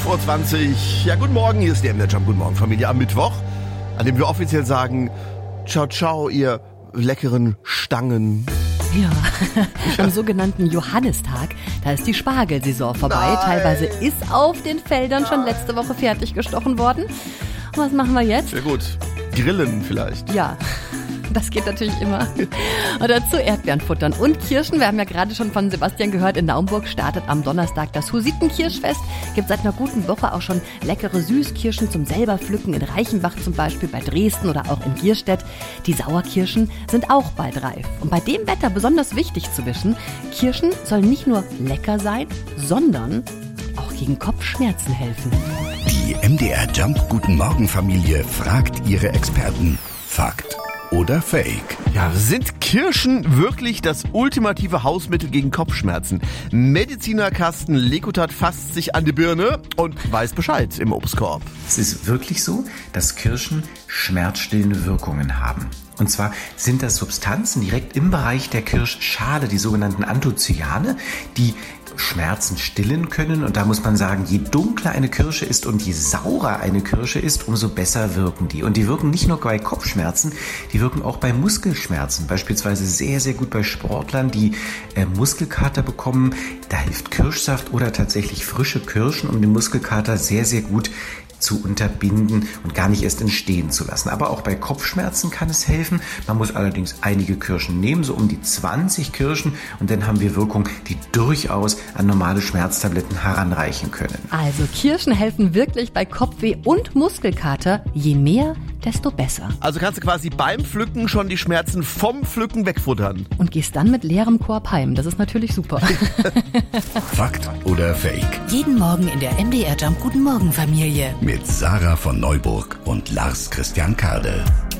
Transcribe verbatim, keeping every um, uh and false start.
fünf Uhr zwanzig. Ja, guten Morgen, hier ist der M D R Jump. Guten Morgen, Familie, am Mittwoch, an dem wir offiziell sagen, ciao, ciao, ihr leckeren Stangen. Ja, am sogenannten Johannistag, da ist die Spargelsaison vorbei. Nein. Teilweise ist auf den Feldern schon letzte Woche fertig gestochen worden. Und was machen wir jetzt? Ja gut, grillen vielleicht. Ja, das geht natürlich immer. Und dazu Erdbeeren futtern und Kirschen. Wir haben ja gerade schon von Sebastian gehört, in Naumburg startet am Donnerstag das Husitenkirschfest. Gibt seit einer guten Woche auch schon leckere Süßkirschen zum selber pflücken. In Reichenbach zum Beispiel, bei Dresden oder auch in Gierstedt. Die Sauerkirschen sind auch bald reif. Und bei dem Wetter besonders wichtig zu wissen, Kirschen sollen nicht nur lecker sein, sondern auch gegen Kopfschmerzen helfen. Die M D R Jump Guten Morgen Familie fragt ihre Experten. Fakt oder Fake? Ja, sind Kirschen wirklich das ultimative Hausmittel gegen Kopfschmerzen? Mediziner Carsten Lekutat fasst sich an die Birne und weiß Bescheid im Obstkorb. Es ist wirklich so, dass Kirschen schmerzstillende Wirkungen haben. Und zwar sind das Substanzen direkt im Bereich der Kirschschale, die sogenannten Anthocyane, die Schmerzen stillen können. Und da muss man sagen, je dunkler eine Kirsche ist und je saurer eine Kirsche ist, umso besser wirken die. Und die wirken nicht nur bei Kopfschmerzen, die wirken auch bei Muskelschmerzen. Beispielsweise sehr, sehr gut bei Sportlern, die äh, Muskelkater bekommen. Da hilft Kirschsaft oder tatsächlich frische Kirschen, um den Muskelkater sehr, sehr gut zu unterbinden und gar nicht erst entstehen zu lassen. Aber auch bei Kopfschmerzen kann es helfen. Man muss allerdings einige Kirschen nehmen, so um die zwanzig Kirschen, und dann haben wir Wirkung, die durchaus an normale Schmerztabletten heranreichen können. Also Kirschen helfen wirklich bei Kopfweh und Muskelkater. Je mehr, desto besser. Also kannst du quasi beim Pflücken schon die Schmerzen vom Pflücken wegfuttern. Und gehst dann mit leerem Korb heim. Das ist natürlich super. Fakt oder Fake? Jeden Morgen in der M D R Jump Guten Morgen Familie. Mit Sarah von Neuburg und Lars Christian Kardel.